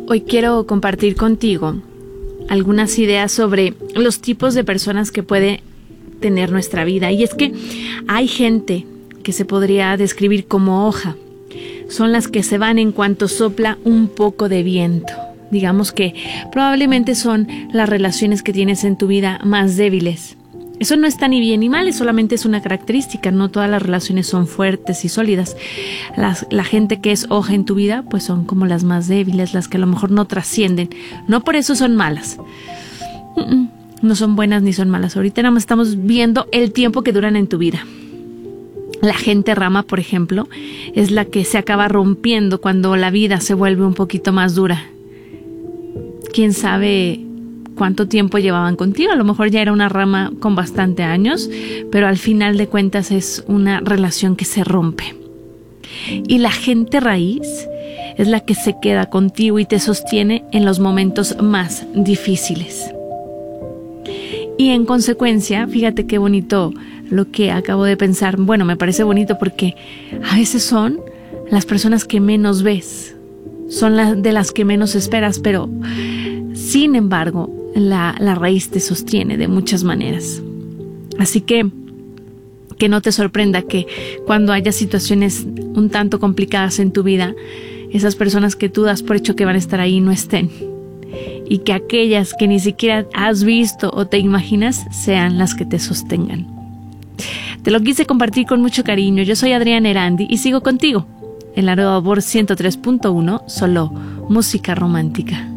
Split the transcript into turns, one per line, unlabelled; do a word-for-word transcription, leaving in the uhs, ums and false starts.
Hoy quiero compartir contigo algunas ideas sobre los tipos de personas que puede tener nuestra vida. Y es que hay gente que se podría describir como hoja. Son las que se van en cuanto sopla un poco de viento. Digamos que probablemente son las relaciones que tienes en tu vida más débiles. Eso no está ni bien ni mal, solamente es una característica. No todas las relaciones son fuertes y sólidas. Las, la gente que es hoja en tu vida, pues son como las más débiles, las que a lo mejor no trascienden. No por eso son malas. No son buenas ni son malas. Ahorita nada más estamos viendo el tiempo que duran en tu vida. La gente rama, por ejemplo, es la que se acaba rompiendo cuando la vida se vuelve un poquito más dura. ¿Quién sabe cuánto tiempo llevaban contigo? A lo mejor ya era una rama con bastante años, pero al final de cuentas es una relación que se rompe. Y la gente raíz es la que se queda contigo y te sostiene en los momentos más difíciles. Y en consecuencia, fíjate qué bonito lo que acabo de pensar. Bueno, me parece bonito porque a veces son las personas que menos ves, son las de las que menos esperas, pero sin embargo, la, la raíz te sostiene de muchas maneras. Así que, que no te sorprenda que cuando haya situaciones un tanto complicadas en tu vida, esas personas que tú das por hecho que van a estar ahí no estén. Y que aquellas que ni siquiera has visto o te imaginas sean las que te sostengan. Te lo quise compartir con mucho cariño. Yo soy Adriana Erandi y sigo contigo en la Nueva Voz ciento tres punto uno, solo música romántica.